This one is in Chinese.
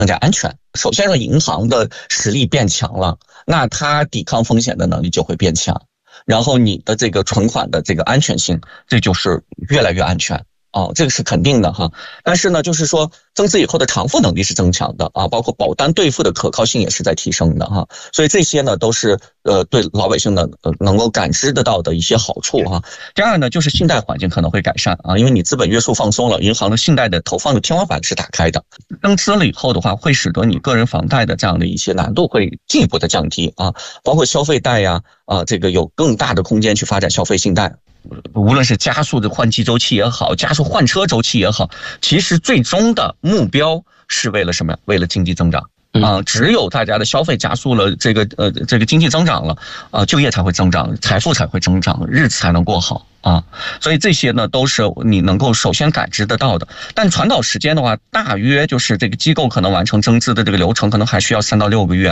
更加安全。首先说银行的实力变强了，那它抵抗风险的能力就会变强，然后你的这个存款的这个安全性，这就是越来越安全。这个是肯定的哈，但是呢，就是说增资以后的偿付能力是增强的啊，包括保单兑付的可靠性也是在提升的哈，所以这些呢都是对老百姓呢能够感知得到的一些好处哈。第二呢，就是信贷环境可能会改善啊，因为你资本约束放松了，银行的信贷的投放的天花板是打开的，增资了以后的话，会使得你个人房贷的这样的一些难度会进一步的降低啊，包括消费贷呀这个有更大的空间去发展消费信贷。无论是加速的换季周期也好，加速换车周期也好，其实最终的目标是为了什么？为了经济增长只有大家的消费加速了，这个经济增长了就业才会增长，财富才会增长，日子才能过好啊。所以这些呢都是你能够首先感知得到的。但传导时间的话，大约就是这个机构可能完成增资的这个流程，可能还需要3到6个月。